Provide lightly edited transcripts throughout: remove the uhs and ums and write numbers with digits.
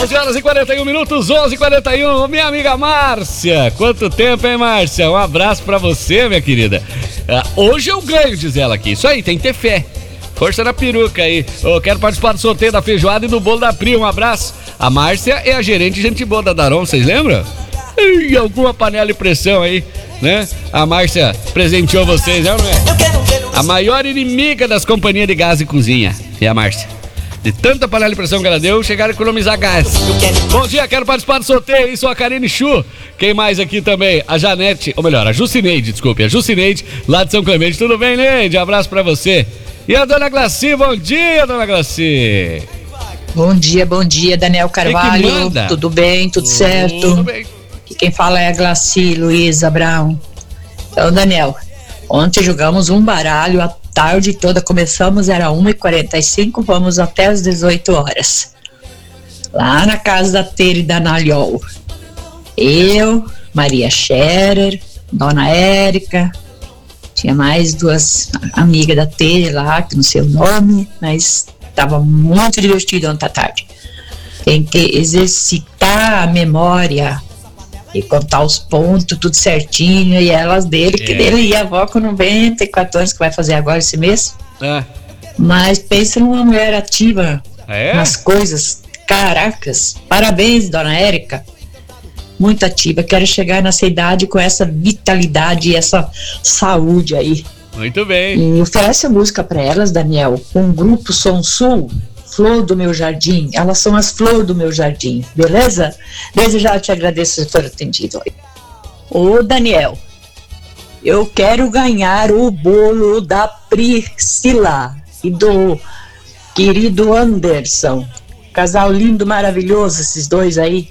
11 horas e 41 minutos, 11h41. Minha amiga Márcia, quanto tempo, hein, Márcia? Um abraço pra você, minha querida. Hoje eu ganho, diz ela aqui. Isso aí, tem que ter fé. Força na peruca aí. Eu quero participar do sorteio da feijoada e do bolo da Pri. Um abraço. A Márcia é a gerente gente boa da Daron, vocês lembram? E alguma panela de pressão aí, né? A Márcia presenteou vocês, não é? A maior inimiga das companhias de gás e cozinha é a Márcia. De tanta panela de pressão que ela deu, chegaram a economizar gás. Bom dia, quero participar do sorteio. Isso, a Karine Chu. Quem mais aqui também? A Janete, ou melhor, a Jucineide, desculpe. A Jucineide, lá de São Clemente. Tudo bem, Neide? Abraço pra você. E a dona Glaci, bom dia, dona Glaci. Bom dia, Daniel Carvalho. Tudo bem, tudo certo? Tudo bem. Aqui quem fala é a Glaci Luiza Brown. Então, Daniel, ontem jogamos um baralho a tarde toda, começamos, era 1h45, vamos até as 18 horas. Lá na casa da Tere e da Naliol. Eu, Maria Scherer, Dona Érica, tinha mais duas amigas da Tere lá, que não sei o nome, mas estava muito divertido ontem à tarde. Tem que exercitar a memória e contar os pontos, tudo certinho, e elas dele, que dele e a avó com 94 anos, que vai fazer agora esse mês. Mas pensa numa mulher ativa nas coisas. Caracas, parabéns, Dona Érica. Muito ativa, quero chegar nessa idade com essa vitalidade e essa saúde aí. Muito bem. E oferece a música para elas, Daniel, com o grupo Som Sul, Flor do Meu Jardim. Elas são as flores do meu jardim, beleza? Desde já eu te agradeço por ter atendido. Ô, Daniel, eu quero ganhar o bolo da Priscila e do querido Anderson. Casal lindo, maravilhoso, esses dois aí.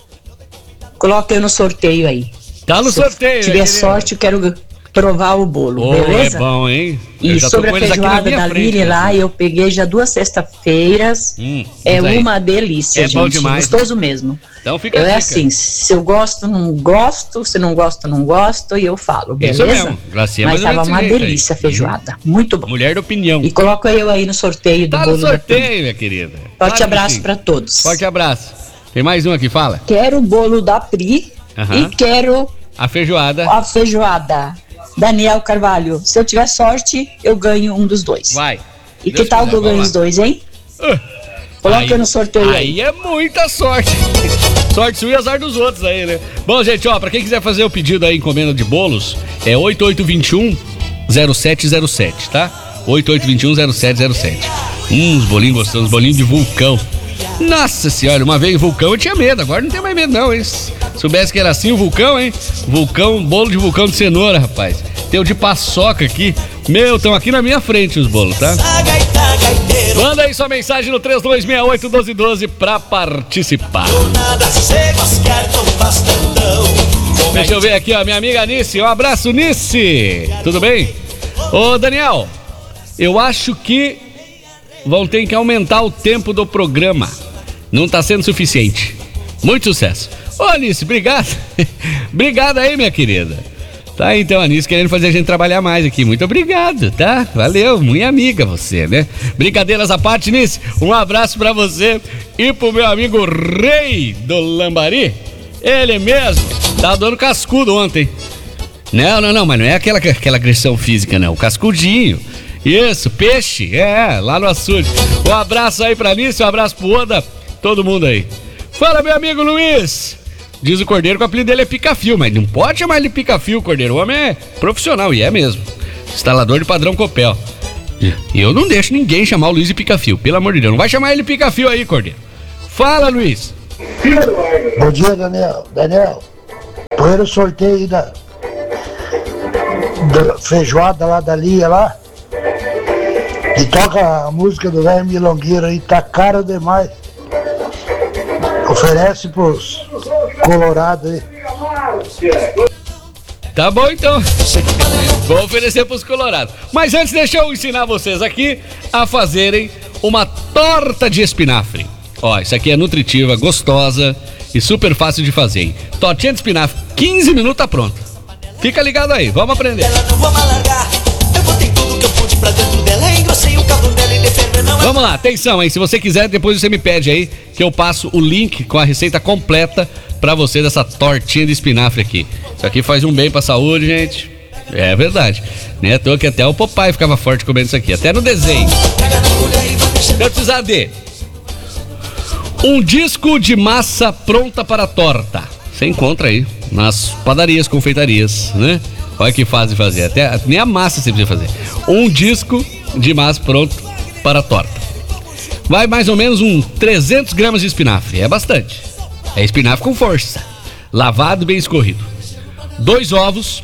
Coloca eu no sorteio aí. Tá no sorteio. Se tiver sorte, eu quero provar o bolo, beleza? É bom, hein? E sobre a feijoada da Lili lá, eu peguei já 2 sexta-feiras. É uma delícia, gente. Bom demais. Gostoso mesmo. Então fica assim, se eu gosto, não gosto. Se não gosto, não gosto. E eu falo, beleza? Isso mesmo. Gracinha, mas tava uma delícia a feijoada. Muito bom. Mulher da opinião. E coloco eu aí no sorteio do bolo. Tá no sorteio, minha querida. Forte abraço pra todos. Forte abraço. Tem mais um aqui, fala. Quero o bolo da Pri e quero a feijoada. A feijoada. Daniel Carvalho, se eu tiver sorte, eu ganho um dos dois. Vai. E que tal que eu ganho os dois, hein? Coloca no sorteio aí. Aí é muita sorte. Sorte sua e azar dos outros aí, né? Bom, gente, ó, pra quem quiser fazer o pedido aí, encomenda de bolos, é 8821-0707, tá? 8821-0707. Uns bolinhos gostosos, uns bolinhos de vulcão. Nossa senhora, uma vez vulcão eu tinha medo, agora não tem mais medo não, hein? Soubesse que era assim o vulcão, hein? Vulcão, bolo de vulcão de cenoura, rapaz. Tem o de paçoca aqui. Meu, estão aqui na minha frente os bolos, tá? Manda aí sua mensagem no 3268-1212 pra participar. Deixa eu ver aqui, ó, minha amiga Nice. Um abraço, Nice. Tudo bem? Ô, Daniel, eu acho que vão ter que aumentar o tempo do programa. Não tá sendo suficiente. Muito sucesso. Ô, Anice, obrigado. Obrigado aí, minha querida. Tá, então, Anice querendo fazer a gente trabalhar mais aqui. Muito obrigado, tá? Valeu, minha amiga você, né? Brincadeiras à parte, Anice. Um abraço pra você e pro meu amigo Rei do Lambari. Ele mesmo. Tá dando cascudo ontem. Não, mas não é aquela agressão física, não. O cascudinho. Isso, peixe, lá no açude. Um abraço aí pra Anice, um abraço pro Oda, todo mundo aí. Fala, meu amigo Luiz. Diz o Cordeiro que o apelido dele é Pica-Fio, mas não pode chamar ele de Pica-Fio, Cordeiro. O homem é profissional, e é mesmo. Instalador de padrão Copel. E eu não deixo ninguém chamar o Luiz de Pica-Fio, pelo amor de Deus. Não vai chamar ele de Pica-Fio aí, Cordeiro. Fala, Luiz. Bom dia, Daniel, põe no sorteio da feijoada lá da Lia lá. E toca a música do velho Milongueiro aí, tá caro demais. Oferece pros colorados aí. Tá bom então. Vou oferecer pros colorados. Mas antes deixa eu ensinar vocês aqui a fazerem uma torta de espinafre. Ó, isso aqui é nutritiva, gostosa e super fácil de fazer, hein? Tortinha de espinafre, 15 minutos tá pronto. Fica ligado aí, vamos aprender. Ela não vamos largar. Eu botei tudo que eu pude pra dentro dela, engrossei o cabo dela e Vamos lá, atenção, hein? Se você quiser, depois você me pede aí que eu passo o link com a receita completa pra você dessa tortinha de espinafre aqui. Isso aqui faz um bem pra saúde, gente. É verdade. Né? À toa que até o Popeye ficava forte comendo isso aqui, até no desenho. Eu precisar de um disco de massa pronta para torta. Você encontra aí nas padarias, confeitarias, né? Olha que fácil de fazer, até nem a massa você precisa fazer. Um disco de massa pronto para torta. Vai mais ou menos 300 gramas de espinafre, é bastante. É espinafre com força, lavado e bem escorrido. 2 ovos,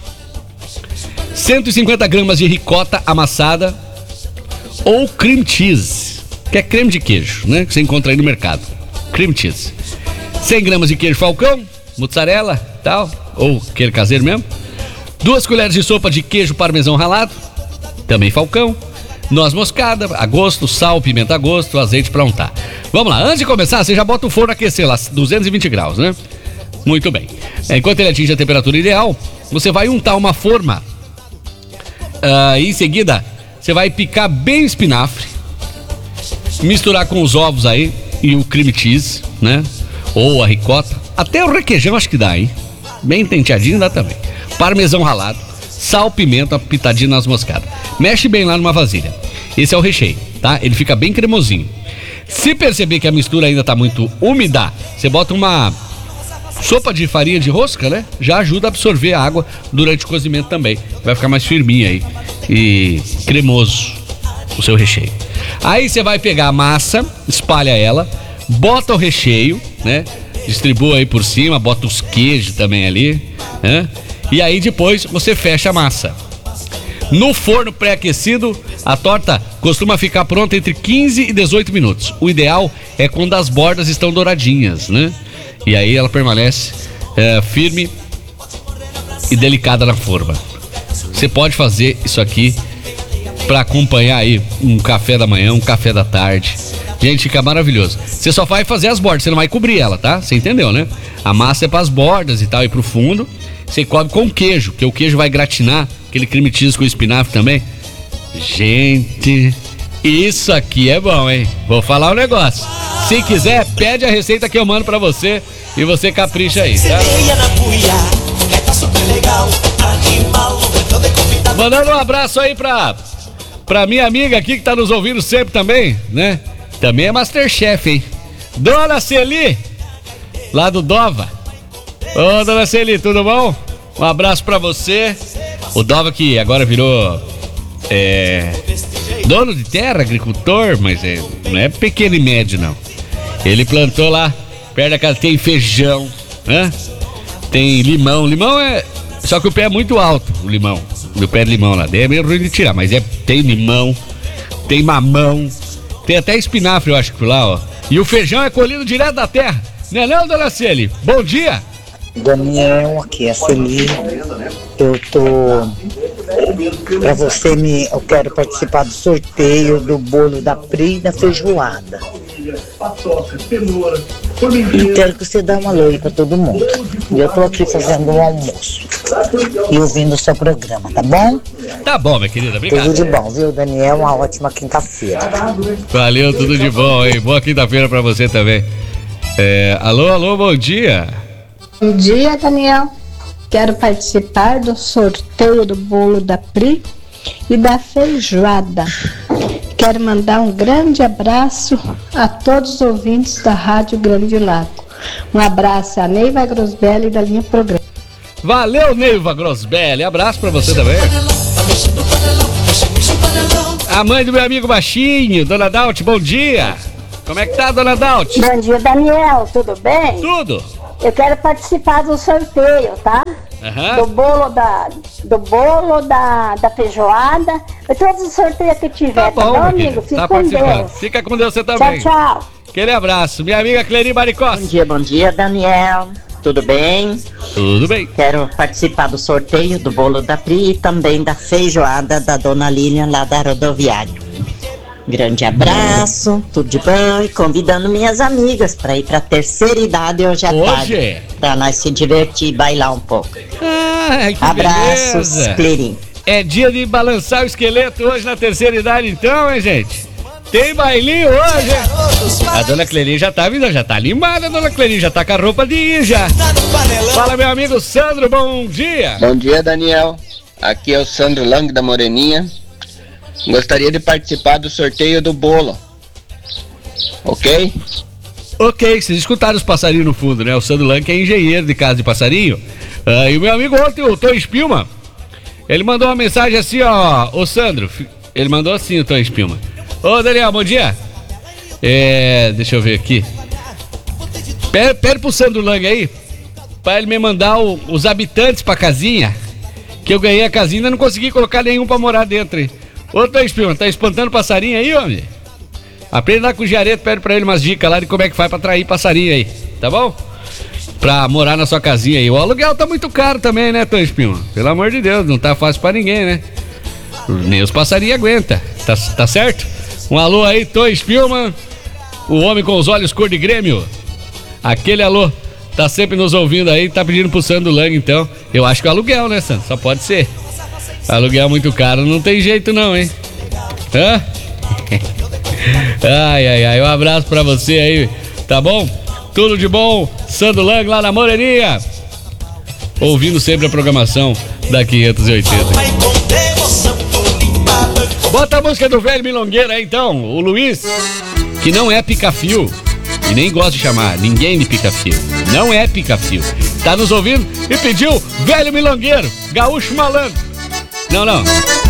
150 gramas de ricota amassada ou cream cheese, que é creme de queijo, né? Que você encontra aí no mercado. Cream cheese. 100 gramas de queijo falcão, mussarela, tal, ou aquele caseiro mesmo. 2 colheres de sopa de queijo parmesão ralado, também falcão. Noz moscada, a gosto, sal, pimenta a gosto, azeite pra untar. Vamos lá, antes de começar, você já bota o forno a aquecer lá, 220 graus, né? Muito bem. Enquanto ele atinge a temperatura ideal, você vai untar uma forma. Em seguida, você vai picar bem o espinafre, misturar com os ovos aí e o cream cheese, né? Ou a ricota. Até o requeijão acho que dá, hein? Bem tenteadinho dá também. Parmesão ralado, sal, pimenta, pitadinho nas moscadas. Mexe bem lá numa vasilha. Esse é o recheio, tá? Ele fica bem cremosinho. Se perceber que a mistura ainda tá muito úmida, você bota uma sopa de farinha de rosca, né? Já ajuda a absorver a água durante o cozimento também. Vai ficar mais firminho aí e cremoso o seu recheio. Aí você vai pegar a massa, espalha ela, bota o recheio, né? Distribua aí por cima, bota os queijos também ali, né? E aí depois você fecha a massa. No forno pré-aquecido, a torta costuma ficar pronta entre 15 e 18 minutos. O ideal é quando as bordas estão douradinhas, né? E aí ela permanece firme e delicada na forma. Você pode fazer isso aqui para acompanhar aí um café da manhã, um café da tarde. Gente, fica maravilhoso. Você só vai fazer as bordas, você não vai cobrir ela, tá? Você entendeu, né? A massa é para as bordas e tal, e pro fundo. Você cobre com queijo, que o queijo vai gratinar, aquele creme cheese com espinafre também. Gente, isso aqui é bom, hein? Vou falar um negócio. Se quiser, pede a receita que eu mando pra você e você capricha aí, tá? Mandando um abraço aí pra minha amiga aqui que tá nos ouvindo sempre também, né? Também é Masterchef, hein? Dona Celi, lá do Dova. Ô, Dona Celi, tudo bom? Um abraço pra você. O Dova que agora virou dono de terra, agricultor, mas não é pequeno e médio, não. Ele plantou lá, perto da casa, tem feijão, né? Tem limão. Limão só que o pé é muito alto, o limão. O pé de limão lá, é meio ruim de tirar, mas tem limão, tem mamão, tem até espinafre, eu acho que por lá, ó. E o feijão é colhido direto da terra. Não é não, Dona Celi? Bom dia! Daniel, aqui é a Celi. Eu quero participar do sorteio do bolo da Pri e da feijoada. E quero que você dê um alô aí pra todo mundo. E eu tô aqui fazendo um almoço e ouvindo o seu programa, tá bom? Tá bom, minha querida, obrigado. Tudo de bom, viu, Daniel? Uma ótima quinta-feira. Valeu, tudo de bom, hein? Boa quinta-feira pra você também. Alô, bom dia. Bom dia, Daniel. Quero participar do sorteio do bolo da Pri e da feijoada. Quero mandar um grande abraço a todos os ouvintes da Rádio Grande Lago. Um abraço a Neiva Grosbelli da linha Programa. Valeu, Neiva Grosbelli. Abraço pra você também. A mãe do meu amigo baixinho, Dona Daut, bom dia. Como é que tá, Dona Daut? Bom dia, Daniel. Tudo bem? Tudo. Eu quero participar do sorteio, tá? Uhum. Do bolo da feijoada. E todos os sorteios que tiver, tá bom, amigo? Fica com Deus. Fica com Deus você também. Tchau, tchau. Aquele abraço. Minha amiga Cleri Maricosta. Bom dia, Daniel. Tudo bem? Tudo bem. Quero participar do sorteio do bolo da Pri e também da feijoada da Dona Lilian lá da rodoviária. Grande abraço, tudo de bom, e convidando minhas amigas para ir para a terceira idade hoje à tarde, para nós se divertir e bailar um pouco. Ai, que abraços, Cleirinho. É dia de balançar o esqueleto hoje na terceira idade então, hein, gente? Tem bailinho hoje. A dona Clerinha já tá vindo, já tá animada, a dona Clerinha já tá com a roupa de ir já. Fala, meu amigo Sandro, bom dia. Bom dia, Daniel. Aqui é o Sandro Lang da Moreninha. Gostaria de participar do sorteio do bolo. Ok? Ok, vocês escutaram os passarinhos no fundo, né? O Sandro Lang, que é engenheiro de casa de passarinho. E o meu amigo ontem, o Tom Spilman, ele mandou uma mensagem assim, ó. Ô Sandro, ele mandou assim, o Tom Spilman. Ô Daniel, bom dia. Deixa eu ver aqui. Pede pro Sandro Lang aí, pra ele me mandar os habitantes pra casinha, que eu ganhei a casinha e ainda não consegui colocar nenhum pra morar dentro aí. Ô Tom Spilman, tá espantando passarinho aí, homem? Aprende lá com o Giareto, pede pra ele umas dicas lá de como é que faz pra atrair passarinho aí, tá bom? Pra morar na sua casinha aí. O aluguel tá muito caro também, né, Tom Spilman? Pelo amor de Deus, não tá fácil pra ninguém, né? Nem os passarinhos aguentam, tá certo? Um alô aí, Tom Spilman, o homem com os olhos cor de Grêmio. Aquele alô, tá sempre nos ouvindo aí, tá pedindo pro Sandro Lang, então. Eu acho que é aluguel, né, Sandro? Só pode ser. Aluguel muito caro, não tem jeito não, hein? Hã? Ai, um abraço pra você aí, tá bom? Tudo de bom, Sandro Lang lá na Moreninha. Ouvindo sempre a programação da 580. Bota a música do velho milongueiro aí então, o Luiz, que não é pica-fio e nem gosta de chamar ninguém de pica-fio. Não é pica-fio. Tá nos ouvindo e pediu velho milongueiro, gaúcho malandro. Não.